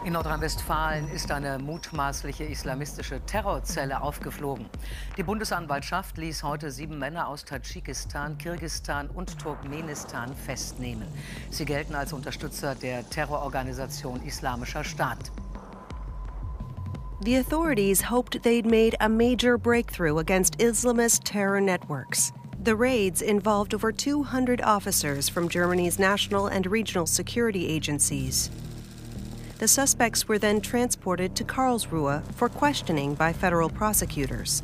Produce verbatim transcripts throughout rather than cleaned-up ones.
In Nordrhein-Westfalen ist eine mutmaßliche islamistische Terrorzelle aufgeflogen. Die Bundesanwaltschaft ließ heute sieben Männer aus Tadschikistan, Kirgisistan und Turkmenistan festnehmen. Sie gelten als Unterstützer der Terrororganisation Islamischer Staat. The authorities hoped they'd made a major breakthrough against Islamist terror networks. The raids involved over two hundred officers from Germany's national and regional security agencies. The suspects were then transported to Karlsruhe for questioning by federal prosecutors.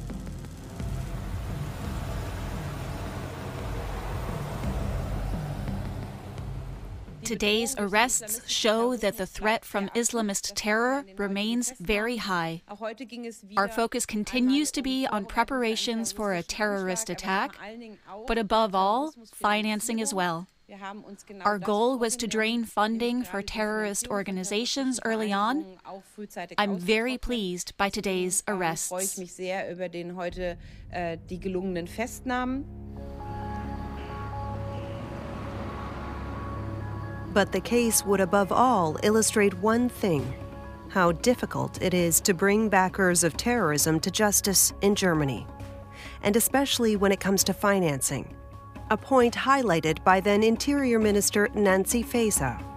Today's arrests show that the threat from Islamist terror remains very high. Our focus continues to be on preparations for a terrorist attack, but above all, financing as well. Our goal was to drain funding for terrorist organizations early on. I'm very pleased by today's arrests. But the case would above all illustrate one thing: how difficult it is to bring backers of terrorism to justice in Germany, and especially when it comes to financing. A point highlighted by then Interior Minister Nancy Faeser.